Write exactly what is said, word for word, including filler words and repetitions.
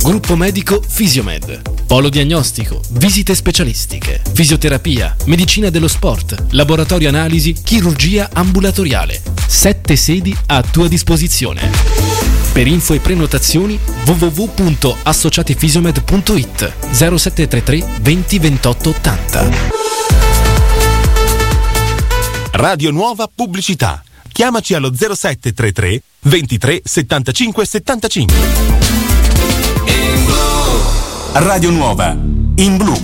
Gruppo medico Fisiomed. Polo diagnostico, visite specialistiche, fisioterapia, medicina dello sport, laboratorio analisi, chirurgia ambulatoriale. Sette sedi a tua disposizione. Per info e prenotazioni w w w punto associatifisiomed punto it zero sette tre tre venti ventotto ottanta. Radio Nuova Pubblicità. Chiamaci allo zero sette tre tre ventitré settantacinque settantacinque. Radio Nuova in blu.